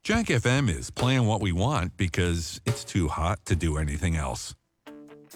Jack FM is playing what we want because it's too hot to do anything else.